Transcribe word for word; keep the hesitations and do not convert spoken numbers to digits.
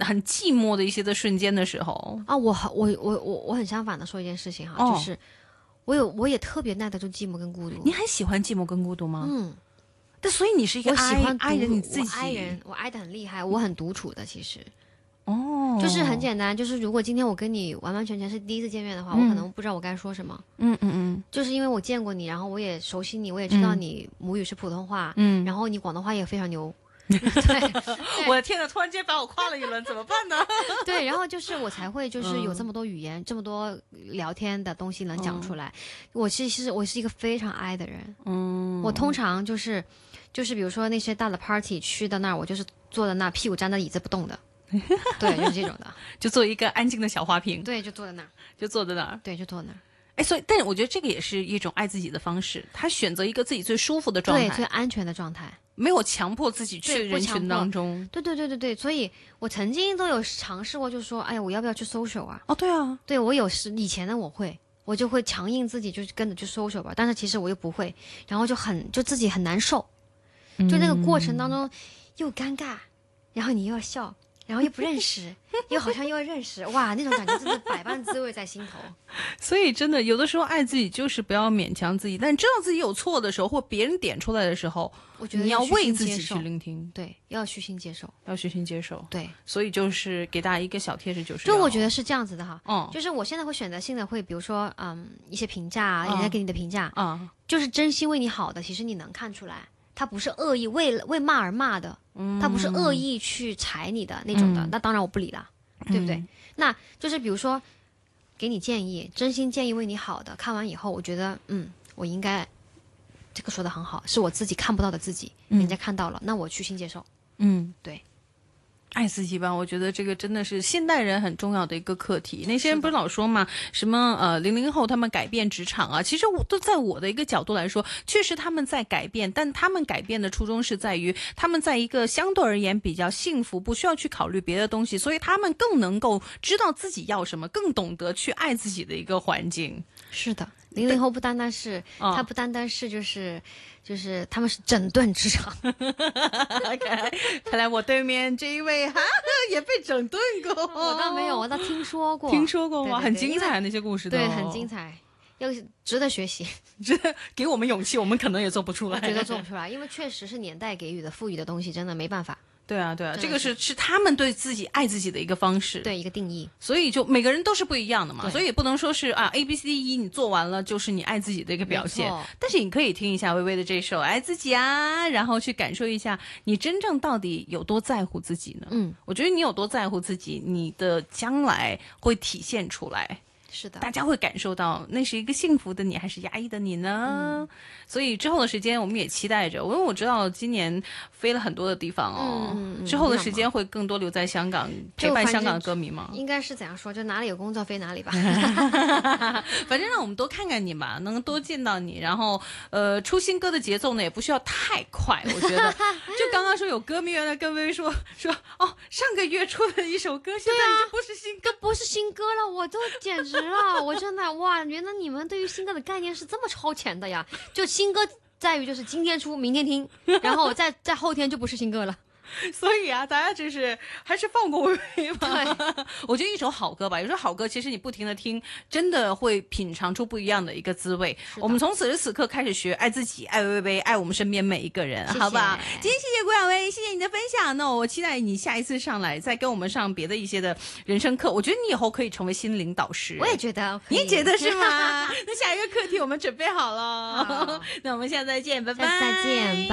很寂寞的一些的瞬间的时候啊，我我我我我很相反的说一件事情哈，哦、就是我有我也特别耐得住寂寞跟孤独。 你很喜欢寂寞跟孤独吗？ 嗯， 但所以你是一个 I, 我喜欢爱人，你自己我爱人，我爱的很厉害，我很独处的其实。 哦， 就是很简单，就是如果今天我跟你完完全全是第一次见面的话，嗯、我可能不知道我该说什么。 嗯嗯嗯， 就是因为我见过你，然后我也熟悉你，我也知道你母语是普通话， 嗯， 然后你广东话也非常牛。对， 我的天哪！突然间把我夸了一轮，怎么办呢？ 对，然后就是我才会就是有这么多语言、嗯、这么多聊天的东西能讲出来。嗯、我其实我是一个非常 I 的人，嗯，我通常就是就是比如说那些大的 party 去到那儿，我就是坐在那儿屁股粘在椅子不动的。对，就是这种的， 就做一个安静的小花瓶。 对，就坐在那儿， 就坐在那儿， 对，就坐在那儿。 哎，所以，但是我觉得这个也是一种爱自己的方式，他选择一个自己最舒服的状态， 对，最安全的状态， 没有强迫自己去人群当中。 对对对对对，所以我曾经都有尝试过，就说，哎呀，我要不要去 social 啊？ 哦，对啊， 对我有时以前的我会，我就会强硬自己，就是跟着去 social 吧，但是其实我又不会，然后就很就自己很难受，就那个过程当中又尴尬，然后你又要笑。然后又不认识，又好像又要认识，哇，那种感觉真的百般滋味在心头。 所以真的有的时候爱自己就是不要勉强自己，但知道自己有错的时候，或别人点出来的时候， 我觉得你要为自己去聆听， 对，要虚心接受， 要虚心接受， 对。 所以就是给大家一个小贴士，就是就我觉得是这样子的哈， 嗯， 就是我现在会选择性的会，比如说嗯一些评价啊，人家给你的评价啊、嗯， 就是真心为你好的，其实你能看出来。他不是恶意为为骂而骂的，嗯，他不是恶意去踩你的那种的，嗯、那当然我不理了，嗯、对不对？那就是比如说给你建议，真心建议为你好的，看完以后我觉得，嗯，我应该这个说的很好，是我自己看不到的自己，嗯、人家看到了，那我虚心接受， 嗯， 对。 爱自己吧，我觉得这个真的是现代人很重要的一个课题。那些人不是老说嘛，什么呃零零后他们改变职场啊，其实我都在我的一个角度来说，确实他们在改变，但他们改变的初衷是在于他们在一个相对而言比较幸福，不需要去考虑别的东西，所以他们更能够知道自己要什么，更懂得去爱自己的一个环境。 是的，零零后不单单是，他不单单是就是就是他们是整顿职场。 看来看来我对面这一位哈也被整顿过。 我倒没有，我倒听说过。 听说过吗？ 对对对， 很精彩那些故事都。 对，很精彩，要值得学习， 值得给我们勇气，我们可能也做不出来。 我觉得做不出来，因为确实是年代给予的赋予的东西，真的没办法。 对啊，对啊，这个是是他们对自己爱自己的一个方式， 对一个定义， 所以就每个人都是不一样的嘛，所以也不能说是啊 A B C D E 你做完了就是你爱自己的一个表现，但是你可以听一下微微的这首《爱自己》啊，然后去感受一下你真正到底有多在乎自己呢？嗯，我觉得你有多在乎自己，你的将来会体现出来。 是的， 大家会感受到那是一个幸福的你还是压抑的你呢？嗯、所以之后的时间我们也期待着，因为我知道今年飞了很多的地方哦，嗯嗯、之后的时间会更多留在香港陪伴香港的歌迷吗？ 应该是怎样说，就哪里有工作飞哪里吧。 反正让我们多看看你嘛，能多见到你，然后呃出新歌的节奏呢也不需要太快，我觉得。就刚刚说有歌迷原来跟微微说说哦，上个月出的一首歌现在已经不是新歌， 都不是新歌了，我都简直。我真的哇，原来你们对于新歌的概念是这么超前的呀！就新歌在于就是今天出，明天听，然后再再后天就不是新歌了。 所以啊，大家就是还是放过微微吧。我觉得一首好歌吧，有时候好歌其实你不停的听，真的会品尝出不一样的一个滋味。我们从此时此刻开始学爱自己，爱微微，爱我们身边每一个人， 谢谢好不好？今天谢谢郭晓薇，谢谢你的分享。那我期待你下一次上来再跟我们上别的一些的人生课。我觉得你以后可以成为心灵导师。 我也觉得， 你也觉得是吗？那下一个课题我们准备好了。好那我们下次再见，拜拜。 下次再见。